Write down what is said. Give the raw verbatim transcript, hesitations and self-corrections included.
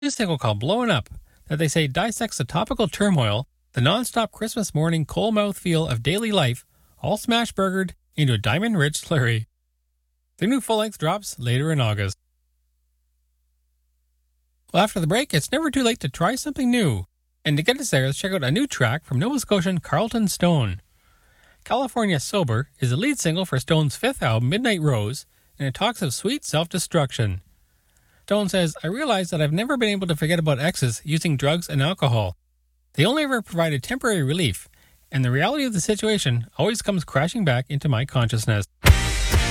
new single called Blowin' Up that they say dissects the topical turmoil, the non-stop Christmas morning cold mouth feel of daily life, all smash-burgered into a diamond-rich slurry. The new full-length drops later in August. Well, after the break, it's never too late to try something new. And to get us there, let's check out a new track from Nova Scotian Carlton Stone. California Sober is the lead single for Stone's fifth album, Midnight Rose, and it talks of sweet self-destruction. Stone says, I realize that I've never been able to forget about exes using drugs and alcohol. They only ever provided temporary relief, and the reality of the situation always comes crashing back into my consciousness.